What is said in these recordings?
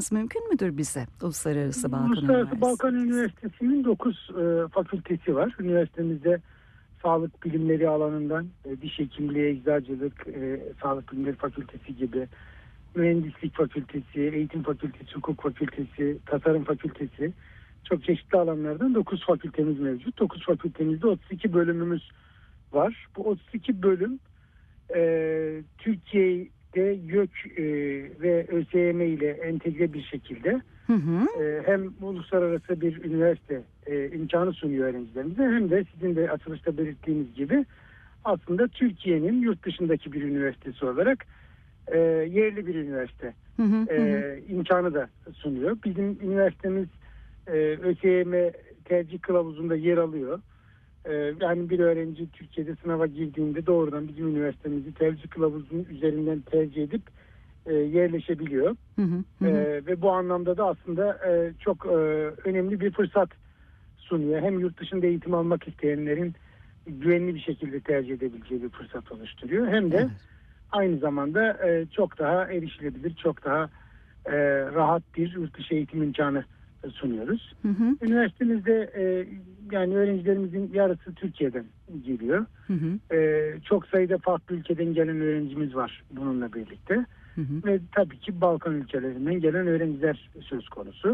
anlatmanız mümkün müdür bize? Uluslararası Balkan Uluslararası Üniversitesi. Balkan Üniversitesi'nin 9 fakültesi var. Üniversitemizde sağlık bilimleri alanından diş hekimliği, eczacılık, sağlık bilimleri fakültesi gibi, mühendislik fakültesi, eğitim fakültesi, hukuk fakültesi, tasarım fakültesi, çok çeşitli alanlardan 9 fakültemiz mevcut. 9 fakültemizde 32 bölümümüz var. Bu 32 bölüm Türkiye'de YÖK ve ÖSYM ile entegre bir şekilde hem uluslararası bir üniversite imkanı sunuyor öğrencilerimize, hem de sizin de açılışta belirttiğiniz gibi aslında Türkiye'nin yurt dışındaki bir üniversitesi olarak yerli bir üniversite imkanı da sunuyor. Bizim üniversitemiz ÖSYM tercih kılavuzunda yer alıyor. Yani bir öğrenci Türkiye'de sınava girdiğinde doğrudan bizim üniversitemizi tercih kılavuzunun üzerinden tercih edip yerleşebiliyor. Ve bu anlamda da aslında çok önemli bir fırsat sunuyor. Hem yurt dışında eğitim almak isteyenlerin güvenli bir şekilde tercih edebileceği bir fırsat oluşturuyor. Hem de aynı zamanda çok daha erişilebilir, çok daha rahat bir yurt dışı eğitim imkanı sunuyoruz. Üniversitemizde yani öğrencilerimizin yarısı Türkiye'den geliyor. Çok sayıda farklı ülkeden gelen öğrencimiz var bununla birlikte. Ve tabii ki Balkan ülkelerinden gelen öğrenciler söz konusu.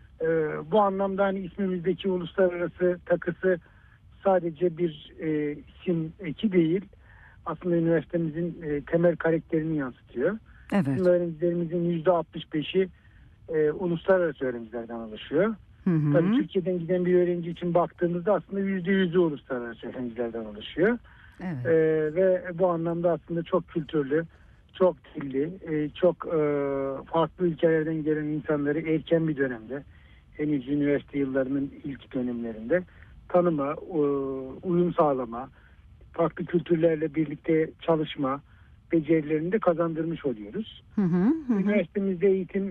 Bu anlamda hani ismimizdeki uluslararası takısı sadece bir isim eki değil, aslında üniversitemizin temel karakterini yansıtıyor. Evet. Bizim öğrencilerimizin %65'i uluslararası öğrencilerden oluşuyor. Tabii Türkiye'den giden bir öğrenci için baktığımızda aslında %100'ü uluslararası öğrencilerden oluşuyor. Evet. Ve bu anlamda aslında çok kültürlü, çok dilli, çok farklı ülkelerden gelen insanları erken bir dönemde, henüz üniversite yıllarının ilk dönemlerinde tanıma, uyum sağlama, farklı kültürlerle birlikte çalışma becerilerini de kazandırmış oluyoruz. Üniversitemizde eğitim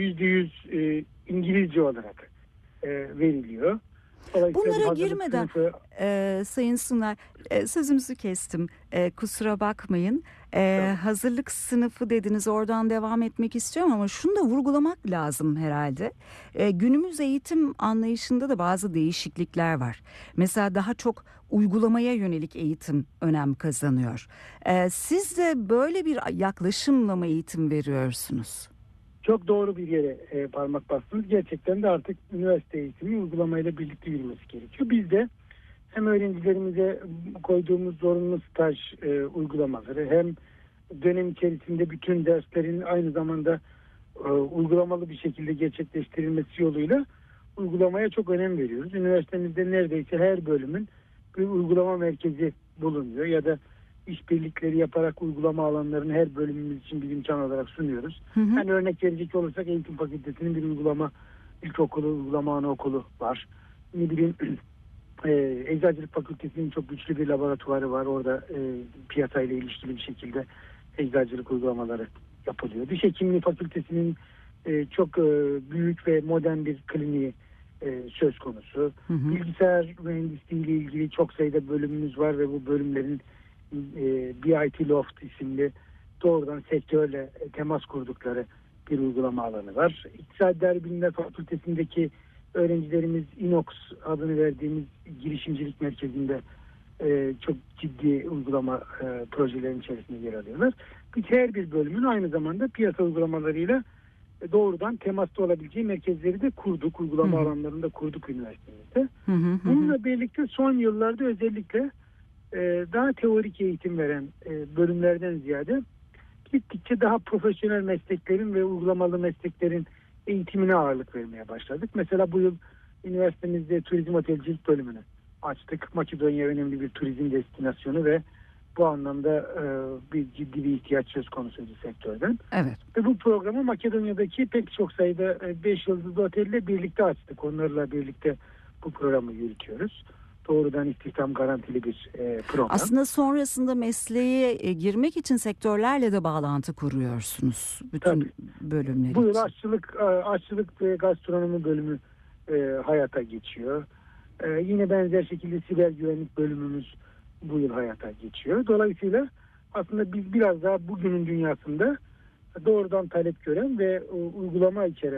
%100 İngilizce olarak veriliyor. Bunlara girmeden Sayın Sunar, sözünüzü kestim, kusura bakmayın. Hazırlık sınıfı dediniz, oradan devam etmek istiyorum ama şunu da vurgulamak lazım herhalde. Günümüz eğitim anlayışında da bazı değişiklikler var. Mesela daha çok uygulamaya yönelik eğitim önem kazanıyor. Siz de böyle bir yaklaşımla mı eğitim veriyorsunuz? Çok doğru bir yere parmak bastınız. Gerçekten de artık üniversite eğitimi uygulamayla birlikte yürümesi gerekiyor. Biz de hem öğrencilerimize koyduğumuz zorunlu staj uygulamaları, hem dönem içerisinde bütün derslerin aynı zamanda uygulamalı bir şekilde gerçekleştirilmesi yoluyla uygulamaya çok önem veriyoruz. Üniversitemizde neredeyse her bölümün bir uygulama merkezi bulunuyor ya da işbirlikleri yaparak uygulama alanlarını her bölümümüz için bir imkan olarak sunuyoruz. Yani örnek verecek olursak eğitim fakültesinin bir uygulama ilkokulu, uygulama anaokulu var. Ne bileyim eczacılık fakültesinin çok güçlü bir laboratuvarı var. Orada piyasayla ilişkili bir şekilde eczacılık uygulamaları yapılıyor. Diş hekimliği fakültesinin çok büyük ve modern bir kliniği söz konusu. Bilgisayar mühendisliği ile ilgili çok sayıda bölümümüz var ve bu bölümlerin BIT Loft isimli doğrudan sektörle temas kurdukları bir uygulama alanı var. İktisadi İdari Bilimler Fakültesindeki öğrencilerimiz Inox adını verdiğimiz girişimcilik merkezinde çok ciddi uygulama projelerin içerisinde yer alıyorlar. Biz her bir bölümün aynı zamanda piyasa uygulamalarıyla doğrudan temasta olabileceği merkezleri de kurduk. Uygulama alanlarında kurduk üniversitemizde. Bununla birlikte son yıllarda özellikle daha teorik eğitim veren bölümlerden ziyade gittikçe daha profesyonel mesleklerin ve uygulamalı mesleklerin eğitimine ağırlık vermeye başladık. Mesela bu yıl üniversitemizde turizm otelcilik bölümünü açtık. Makedonya önemli bir turizm destinasyonu ve bu anlamda bir ciddi bir ihtiyaç söz konusuydu sektörden. Evet. Ve bu programı Makedonya'daki pek çok sayıda 5 yıldızlı otelle birlikte açtık. Onlarla birlikte bu programı yürütüyoruz. Doğrudan istihdam garantili bir program. Aslında sonrasında mesleğe girmek için sektörlerle de bağlantı kuruyorsunuz. Bütün bölümler Bu yıl için. aşçılık ve gastronomi bölümü hayata geçiyor. Yine benzer şekilde siber güvenlik bölümümüz bu yıl hayata geçiyor. Dolayısıyla aslında biz biraz daha bugünün dünyasında doğrudan talep gören ve uygulama içeren